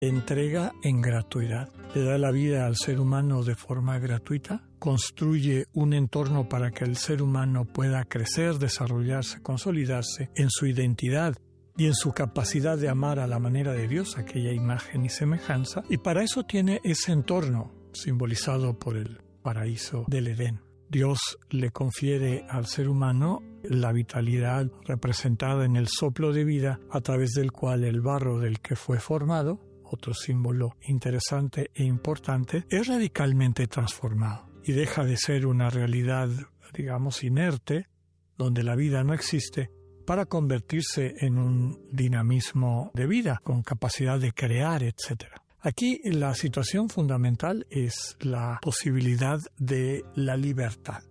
entrega en gratuidad. Le da la vida al ser humano de forma gratuita, construye un entorno para que el ser humano pueda crecer, desarrollarse, consolidarse en su identidad y en su capacidad de amar a la manera de Dios, aquella imagen y semejanza, y para eso tiene ese entorno simbolizado por el paraíso del Edén. Dios le confiere al ser humano la vitalidad representada en el soplo de vida a través del cual el barro del que fue formado, otro símbolo interesante e importante, es radicalmente transformado y deja de ser una realidad, digamos, inerte, donde la vida no existe, para convertirse en un dinamismo de vida, con capacidad de crear, etc. Aquí la situación fundamental es la posibilidad de la libertad.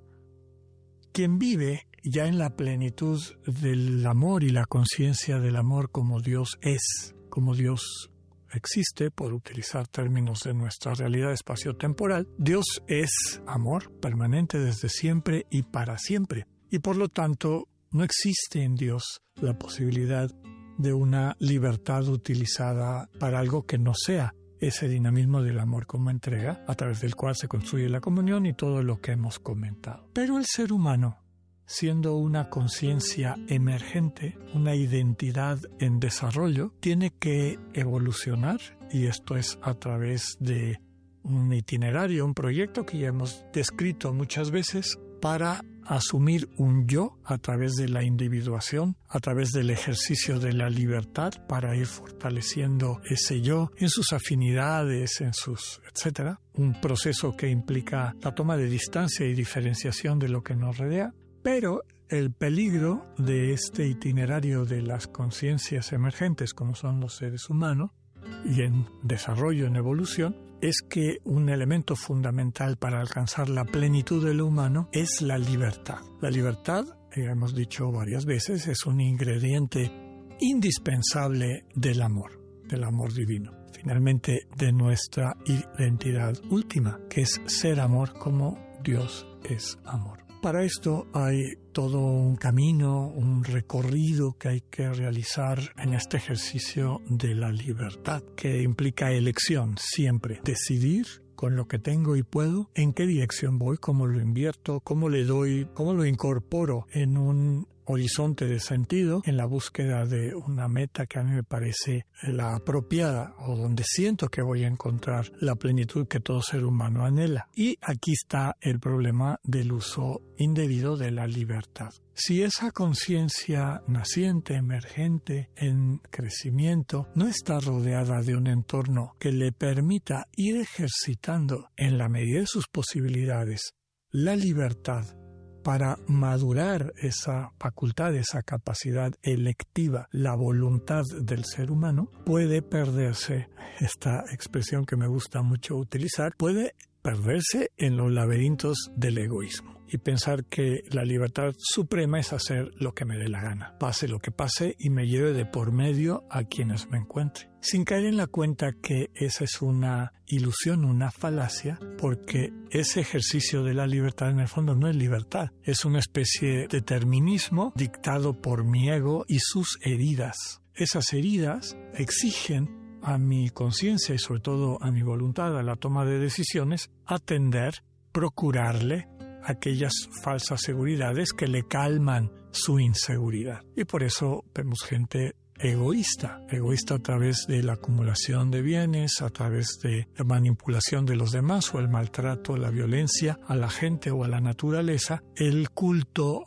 Quien vive ya en la plenitud del amor y la conciencia del amor como Dios es, como Dios existe, por utilizar términos de nuestra realidad espaciotemporal, Dios es amor permanente desde siempre y para siempre. Y por lo tanto, no existe en Dios la posibilidad de una libertad utilizada para algo que no sea ese dinamismo del amor como entrega, a través del cual se construye la comunión y todo lo que hemos comentado. Pero el ser humano, siendo una conciencia emergente, una identidad en desarrollo, tiene que evolucionar, y esto es a través de un itinerario, un proyecto que ya hemos descrito muchas veces, para asumir un yo a través de la individuación, a través del ejercicio de la libertad, para ir fortaleciendo ese yo en sus afinidades, en sus etcétera. Un proceso que implica la toma de distancia y diferenciación de lo que nos rodea. Pero el peligro de este itinerario de las conciencias emergentes, como son los seres humanos, y en desarrollo, en evolución, es que un elemento fundamental para alcanzar la plenitud de lo humano es la libertad. La libertad, hemos dicho varias veces, es un ingrediente indispensable del amor divino. Finalmente, de nuestra identidad última, que es ser amor como Dios es amor. Para esto hay todo un camino, un recorrido que hay que realizar en este ejercicio de la libertad, que implica elección siempre, decidir con lo que tengo y puedo, en qué dirección voy, cómo lo invierto, cómo le doy, cómo lo incorporo en un horizonte de sentido, en la búsqueda de una meta que a mí me parece la apropiada, o donde siento que voy a encontrar la plenitud que todo ser humano anhela. Y aquí está el problema del uso indebido de la libertad. Si esa conciencia naciente, emergente, en crecimiento, no está rodeada de un entorno que le permita ir ejercitando en la medida de sus posibilidades la libertad, para madurar esa facultad, esa capacidad electiva, la voluntad del ser humano, puede perderse, esta expresión que me gusta mucho utilizar, puede perderse en los laberintos del egoísmo y pensar que la libertad suprema es hacer lo que me dé la gana, pase lo que pase y me lleve de por medio a quienes me encuentre, sin caer en la cuenta que esa es una ilusión, una falacia, porque ese ejercicio de la libertad en el fondo no es libertad, es una especie de determinismo dictado por mi ego y sus heridas. Esas heridas exigen a mi conciencia y sobre todo a mi voluntad, a la toma de decisiones, atender, procurarle aquellas falsas seguridades que le calman su inseguridad. Y por eso vemos gente egoísta a través de la acumulación de bienes, a través de la manipulación de los demás o el maltrato, la violencia a la gente o a la naturaleza, el culto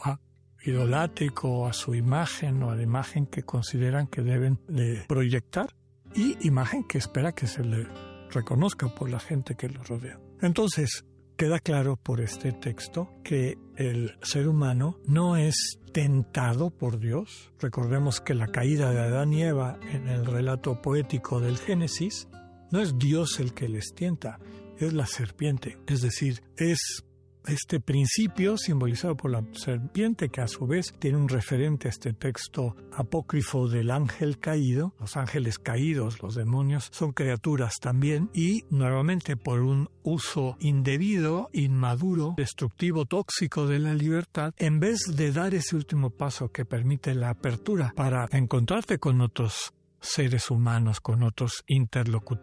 idolátrico a su imagen o a la imagen que consideran que deben de proyectar, y imagen que espera que se le reconozca por la gente que lo rodea. Entonces, queda claro por este texto que el ser humano no es tentado por Dios. Recordemos que la caída de Adán y Eva en el relato poético del Génesis no es Dios el que les tienta, es la serpiente. Es decir, es este principio simbolizado por la serpiente, que a su vez tiene un referente a este texto apócrifo del ángel caído. Los ángeles caídos, los demonios, son criaturas también, y nuevamente por un uso indebido, inmaduro, destructivo, tóxico de la libertad, en vez de dar ese último paso que permite la apertura para encontrarte con otros seres humanos, con otros interlocutores.